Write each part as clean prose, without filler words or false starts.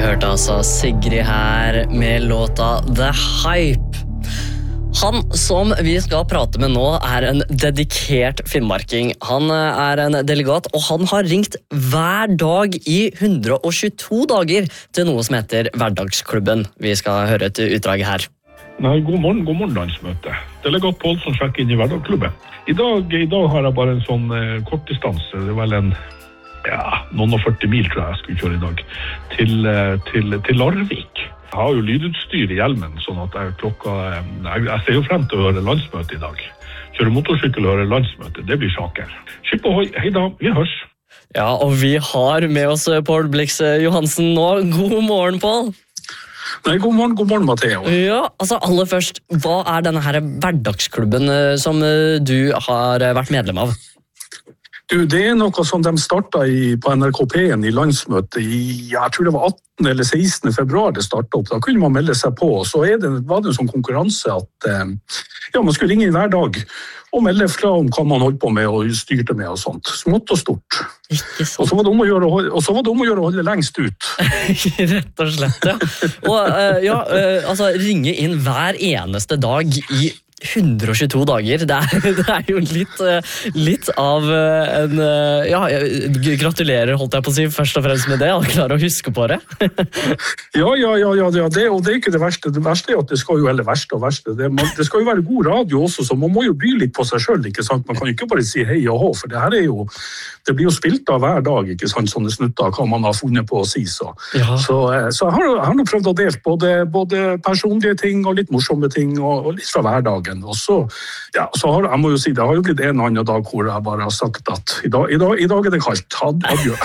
hørte altså Sigrid her med låta The Hype. Han som vi skal prate med nå en dedikert finnmarking. Han en delegat, og han har ringt hver dag i 122 dager til noe som heter Hverdagsklubben. Vi skal høre et utdrag her. Nei, god morgen landsmøte. Delegat Pålsson sjekker inn i Hverdagsklubben. I dag har jeg bare en sånn kortdistanse. Det vel noen og 40 mil tror jeg skulle kjøre i dag. Til Larvik. Jeg har jo lydutstyr i hjelmen, sånn at jeg ser jo frem til å høre landsmøte i dag. Kjøre motorsykkel og høre landsmøte, det blir saker. Skip ohoi, hei da, vi hørs. Ja, og vi har med oss Pål Blix Johansen nå. God morgen, Pål. Nei, god morgen, Matteo. Ja, altså aller først, hva denne her hverdagsklubben som du har vært medlem av? Du, det noe som de startet på NRK P1 i landsmøtet jeg tror det var 18. eller 16. februar det startet opp. Da kunne man melde seg på, og så var det en sånn konkurranse at man skulle ringe inn hver dag og melde fra om hva man holdt på med og styrte med og sånt. Smått og stort. Ikke sant. Og så var det om å gjøre å holde lengst ut. Rett og slett, ja. Altså ringe inn hver eneste dag i 122 dager, det jo litt av en, gratulerer holdt jeg på å si, først og fremst med det, å klare å huske på det. Ja, og det ikke det verste. Det verste at det skal jo, eller verste og verste, det skal jo være god radio også, så man må jo by litt på seg selv, ikke sant? Man kan jo ikke bare si hei og hå, for det her det blir jo spilt av hver dag, ikke sant, sånne snutter, hva man har funnet på å si, så. Ja. Så jeg har nå prøvd å dele både personlige ting og litt morsomme ting, og litt fra hverdagen. Og så jeg må jo si, det har jo blitt en annen dag hvor jeg bare har sagt at i dag det kaldt. Adjø.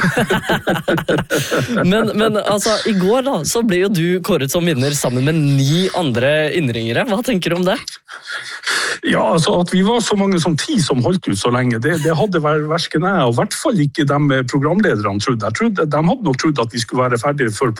men altså, i går da, så ble jo du kåret som vinner sammen med 9 andre innringere. Hva tenker du om det? Ja, altså at vi var så mange som 10 som holdt ut så lenge, det hadde vært jeg, og i hvert fall ikke de programlederne trodde. De hadde nok trodd at vi skulle være ferdige før